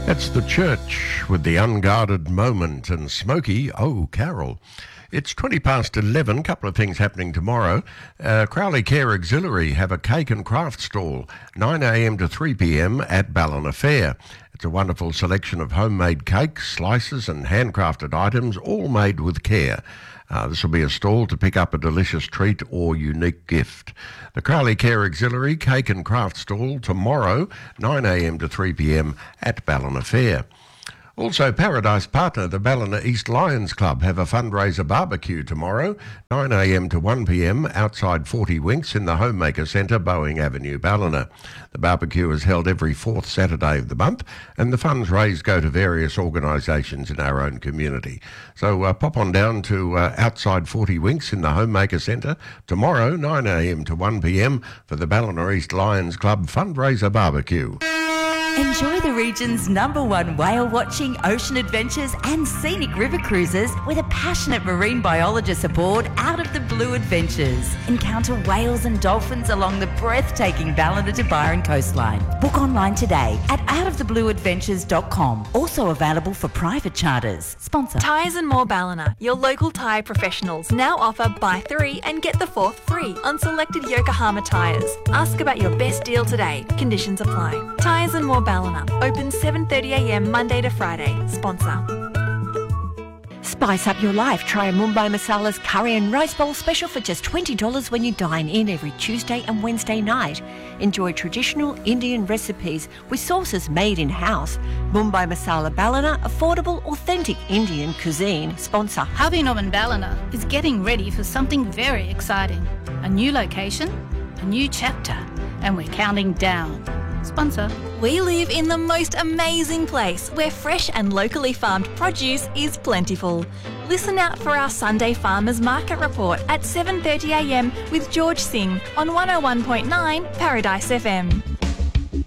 That's The Church with The Unguarded Moment and Smokey, Oh Carol. It's 20 past 11, couple of things happening tomorrow. Crowley Care Auxiliary have a cake and craft stall, 9am to 3pm at Ballina Fair. It's a wonderful selection of homemade cakes, slices and handcrafted items, all made with care. This will be a stall to pick up a delicious treat or unique gift. The Crowley Care Auxiliary Cake and Craft Stall tomorrow, 9am to 3pm at Ballina Fair. Also, Paradise Partner, the Ballina East Lions Club, have a fundraiser barbecue tomorrow, 9am to 1pm, outside 40 Winks in the Homemaker Centre, Boeing Avenue, Ballina. The barbecue is held every fourth Saturday of the month, and the funds raised go to various organisations in our own community. So pop on down to outside 40 Winks in the Homemaker Centre tomorrow, 9am to 1pm, for the Ballina East Lions Club fundraiser barbecue. Enjoy the region's #1 whale watching, ocean adventures and scenic river cruises with a passionate marine biologist aboard Out of the Blue Adventures. Encounter whales and dolphins along the breathtaking Ballina to Byron coastline. Book online today at outoftheblueadventures.com. Also available for private charters. Sponsor. Tyres and More Ballina, your local tyre professionals, now offer buy 3 and get the 4th free on selected Yokohama tyres. Ask about your best deal today. Conditions apply. Tyres and More Ballina, open 7:30am Monday to Friday. Sponsor. Spice up your life. Try a Mumbai Masala's curry and rice bowl special for just $20 when you dine in every Tuesday and Wednesday night. Enjoy traditional Indian recipes with sauces made in-house. Mumbai Masala Ballina, affordable, authentic Indian cuisine. Sponsor. Harvey Norman Ballina is getting ready for something very exciting. A new location, a new chapter, and we're counting down. Sponsor. We live in the most amazing place where fresh and locally farmed produce is plentiful. Listen out for our Sunday Farmers Market Report at 7:30am with George Singh on 101.9 Paradise FM.